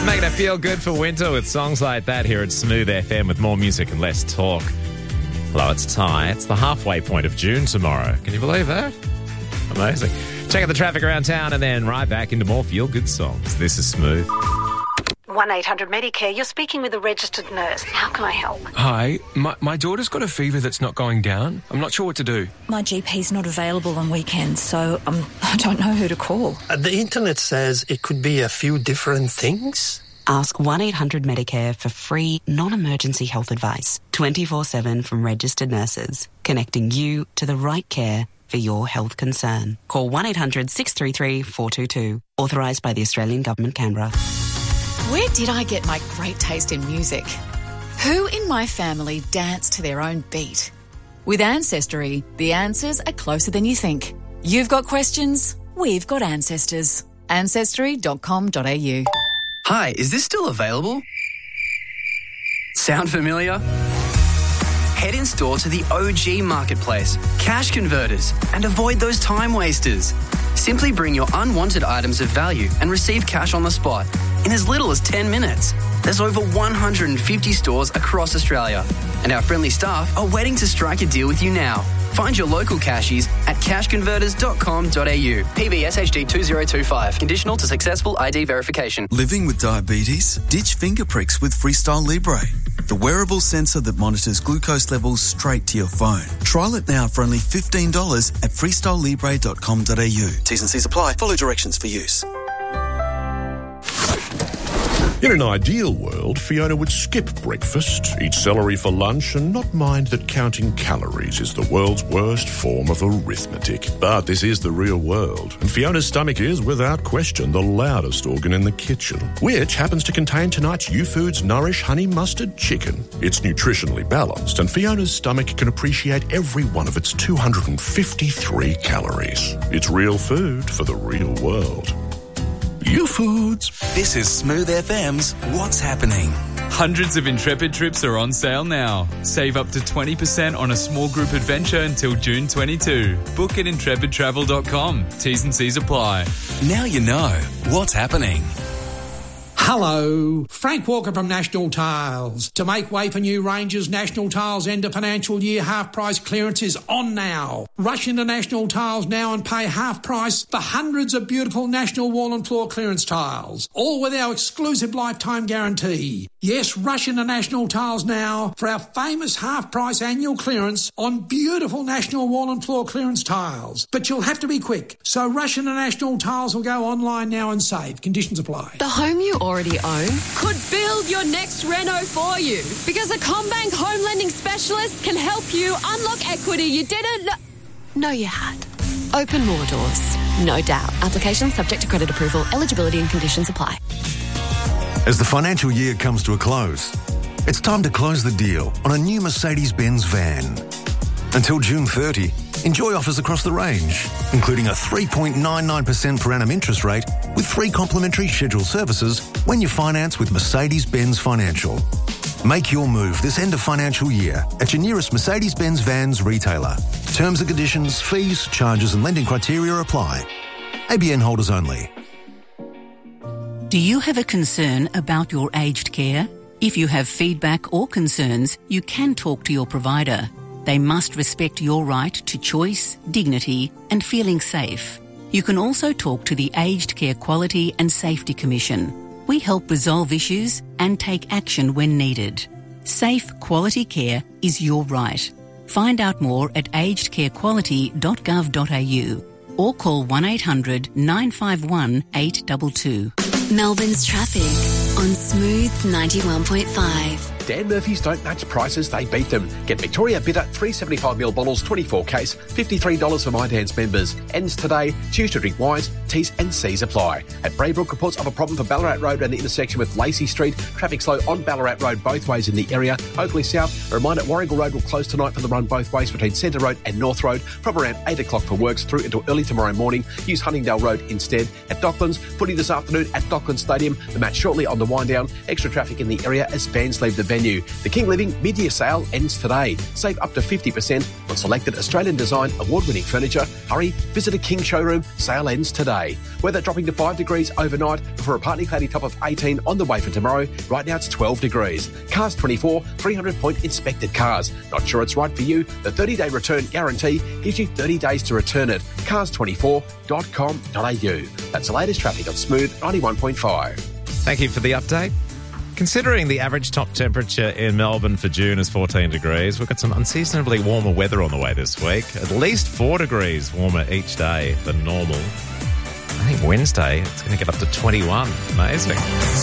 Making it feel good for winter with songs like that here at Smooth FM with more music and less talk. Hello, it's Ty. It's the halfway point of June tomorrow. Can you believe that? Amazing. Check out the traffic around town and then right back into more feel-good songs. This is Smooth. 1-800-Medicare. You're speaking with a registered nurse. How can I help? Hi. My daughter's got a fever that's not going down. I'm not sure what to do. My GP's not available on weekends, so I don't know who to call. The internet says it could be a few different things. Ask 1-800-Medicare for free, non-emergency health advice, 24/7 from registered nurses, connecting you to the right care for your health concern. Call 1-800-633-422. Authorised by the Australian Government, Canberra. Where did I get my great taste in music? Who in my family dance to their own beat? With Ancestry, the answers are closer than you think. You've got questions, we've got ancestors. Ancestry.com.au. Hi, is this still available? Sound familiar? Head in store to the OG Marketplace, Cash Converters, and avoid those time wasters. Simply bring your unwanted items of value and receive cash on the spot in as little as 10 minutes. There's over 150 stores across Australia, and our friendly staff are waiting to strike a deal with you now. Find your local cashies at cashconverters.com.au. PBSHD 2025. Conditional to successful ID verification. Living with diabetes? Ditch finger pricks with Freestyle Libre, the wearable sensor that monitors glucose levels straight to your phone. Trial it now for only $15 at freestylelibre.com.au. T's and C's apply. Follow directions for use. In an ideal world, Fiona would skip breakfast, eat celery for lunch, and not mind that counting calories is the world's worst form of arithmetic. But this is the real world, and Fiona's stomach is, without question, the loudest organ in the kitchen, which happens to contain tonight's YouFoods Nourish Honey Mustard Chicken. It's nutritionally balanced, and Fiona's stomach can appreciate every one of its 253 calories. It's real food for the real world. YouFoods. This is Smooth FM's What's Happening. Hundreds of Intrepid trips are on sale now. Save up to 20% on a small group adventure until June 22. Book at intrepidtravel.com. T's and C's apply. Now you know what's happening. Hello, Frank Walker from National Tiles. To make way for new ranges, National Tiles end of financial year half price clearance is on now. Rush into National Tiles now and pay half price for hundreds of beautiful National wall and floor clearance tiles, all with our exclusive lifetime guarantee. Yes, rush into National Tiles now for our famous half price annual clearance on beautiful National wall and floor clearance tiles. But you'll have to be quick, so rush into National Tiles or go online now and save. Conditions apply. The home you already own could build your next reno for you, because a CommBank home lending specialist can help you unlock equity you didn't know you had. Open more doors, no doubt. Application subject to credit approval. Eligibility and conditions apply. As the financial year comes to a close, it's time to close the deal on a new Mercedes-Benz van. Until June 30, enjoy offers across the range, including a 3.99% per annum interest rate with free complimentary scheduled services when you finance with Mercedes-Benz Financial. Make your move this end of financial year at your nearest Mercedes-Benz Vans retailer. Terms and conditions, fees, charges and lending criteria apply. ABN holders only. Do you have a concern about your aged care? If you have feedback or concerns, you can talk to your provider. They must respect your right to choice, dignity and feeling safe. You can also talk to the Aged Care Quality and Safety Commission. We help resolve issues and take action when needed. Safe, quality care is your right. Find out more at agedcarequality.gov.au or call 1-800-951-822. Melbourne's traffic on Smooth 91.5. Dan Murphy's don't match prices, they beat them. Get Victoria Bitter 375ml bottles, 24 case, $53 for My Dan's members. Ends today. Choose to drink wise. T's and C's apply. At Braybrook, reports of a problem for Ballarat Road and the intersection with Lacey Street. Traffic slow on Ballarat Road both ways in the area. Oakley South. A reminder, Warringal Road will close tonight for the run both ways between Centre Road and North Road from around 8 o'clock for works through until early tomorrow morning. Use Huntingdale Road instead. At Docklands, footy this afternoon at Docklands Stadium. The match shortly on the wind down. Extra traffic in the area as fans leave the venue venue. The King Living mid-year sale ends today. Save up to 50% on selected Australian design award-winning furniture. Hurry, visit a King showroom. Sale ends today. Weather dropping to 5 degrees overnight before a partly cloudy top of 18 on the way for tomorrow. Right now it's 12 degrees. Cars 24, 300-point inspected cars. Not sure it's right for you? The 30-day return guarantee gives you 30 days to return it. Cars24.com.au. That's the latest traffic on Smooth 91.5. Thank you for the update. Considering the average top temperature in Melbourne for June is 14 degrees, we've got some unseasonably warmer weather on the way this week. At least 4 degrees warmer each day than normal. I think Wednesday it's going to get up to 21. Amazing.